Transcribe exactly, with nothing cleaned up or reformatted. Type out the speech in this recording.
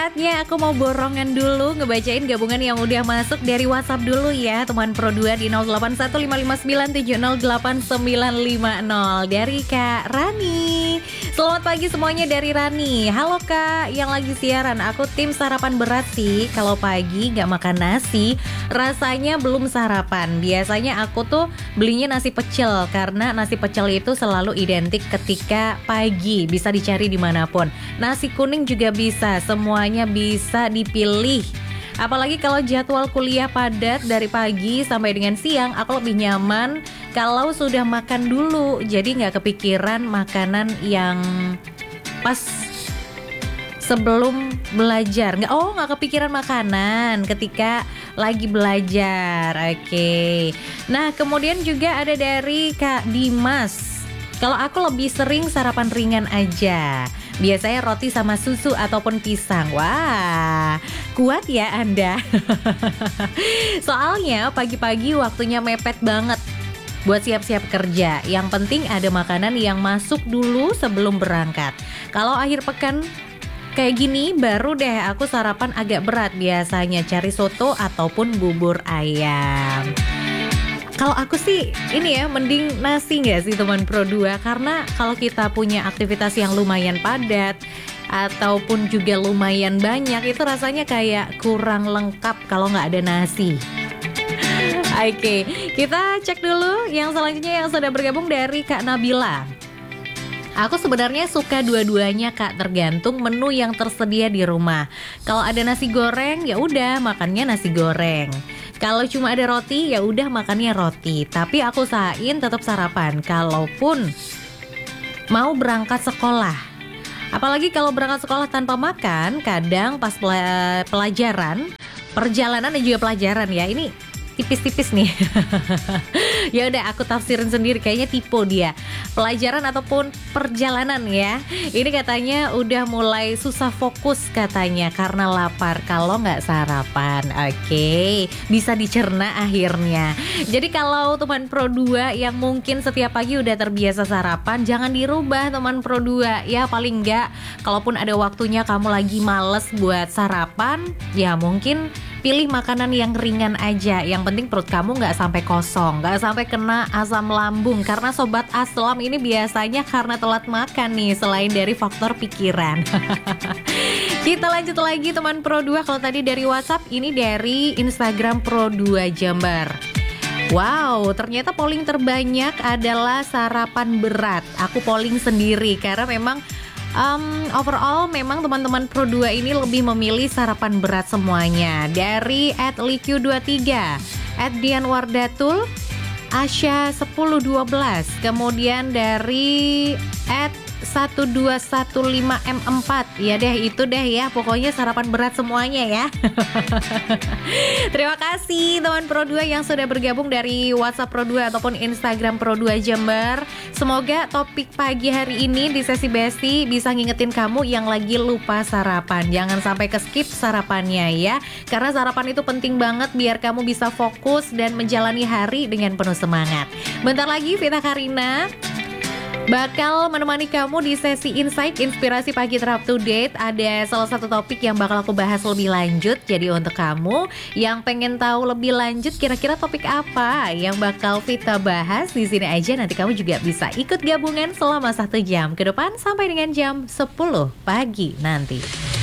Saatnya aku mau borongan dulu, ngebacain gabungan yang udah masuk dari WhatsApp dulu ya, teman Pro dua di nol delapan satu lima lima sembilan tujuh nol delapan sembilan lima nol dari Kak Rani. Selamat pagi semuanya dari Rani. Halo Kak, yang lagi siaran, aku tim sarapan berat sih. Kalau pagi gak makan nasi, rasanya belum sarapan. Biasanya aku tuh belinya nasi pecel, karena nasi pecel itu selalu identik ketika pagi, bisa dicari dimanapun. Nasi kuning juga bisa, semuanya bisa dipilih. Apalagi kalau jadwal kuliah padat dari pagi sampai dengan siang, aku lebih nyaman kalau sudah makan dulu. Jadi gak kepikiran makanan yang pas sebelum belajar. Nggak, oh gak kepikiran makanan ketika lagi belajar. Oke. Nah kemudian juga ada dari Kak Dimas. Kalau aku lebih sering sarapan ringan aja. Biasanya roti sama susu ataupun pisang. Wah, kuat ya Anda. Soalnya pagi-pagi waktunya mepet banget buat siap-siap kerja. Yang penting ada makanan yang masuk dulu sebelum berangkat. Kalau akhir pekan kayak gini baru deh aku sarapan agak berat. Biasanya cari soto ataupun bubur ayam. Kalau aku sih ini ya, mending nasi gak sih teman Pro dua? Karena kalau kita punya aktivitas yang lumayan padat ataupun juga lumayan banyak, itu rasanya kayak kurang lengkap kalau gak ada nasi. Oke, kita cek dulu yang selanjutnya yang sudah bergabung dari Kak Nabila. Aku sebenarnya suka dua-duanya Kak, tergantung menu yang tersedia di rumah. Kalau ada nasi goreng ya udah makannya nasi goreng. Kalau cuma ada roti ya udah makannya roti. Tapi aku usahain tetap sarapan kalaupun mau berangkat sekolah. Apalagi kalau berangkat sekolah tanpa makan, kadang pas pelajaran, perjalanan dan juga pelajaran ya. Ini tipis-tipis nih. Ya udah aku tafsirin sendiri, kayaknya tipe dia. Pelajaran ataupun perjalanan ya. Ini katanya udah mulai susah fokus katanya karena lapar kalau nggak sarapan. Oke, bisa dicerna akhirnya. Jadi kalau teman Pro dua yang mungkin setiap pagi udah terbiasa sarapan, jangan dirubah teman Pro dua. Ya paling nggak, kalaupun ada waktunya kamu lagi males buat sarapan, ya mungkin pilih makanan yang ringan aja. Yang penting perut kamu gak sampai kosong, gak sampai kena asam lambung. Karena sobat aslam ini biasanya karena telat makan nih, selain dari faktor pikiran. Kita lanjut lagi teman Pro dua. Kalau tadi dari WhatsApp, ini dari Instagram Pro dua Jember. Wow, ternyata polling terbanyak adalah sarapan berat. Aku polling sendiri karena memang Um, overall memang teman-teman Pro dua ini lebih memilih sarapan berat semuanya. Dari at liq dua tiga, at Dian Wardatul, Asya sepuluh dua belas, kemudian dari at satu dua satu lima M empat. Ya deh, itu deh ya, pokoknya sarapan berat semuanya ya. Terima kasih teman Pro dua yang sudah bergabung dari WhatsApp Pro dua ataupun Instagram Pro dua Jember. Semoga topik pagi hari ini di sesi Besti bisa ngingetin kamu yang lagi lupa sarapan. Jangan sampai ke skip sarapannya ya, karena sarapan itu penting banget biar kamu bisa fokus dan menjalani hari dengan penuh semangat. Bentar lagi Vita Karina bakal menemani kamu di sesi Insight Inspirasi Pagi Terap to Date. Ada salah satu topik yang bakal aku bahas lebih lanjut. Jadi untuk kamu yang pengen tahu lebih lanjut kira-kira topik apa yang bakal Vita bahas, di sini aja nanti kamu juga bisa ikut gabungan selama satu jam ke depan sampai dengan jam sepuluh pagi nanti.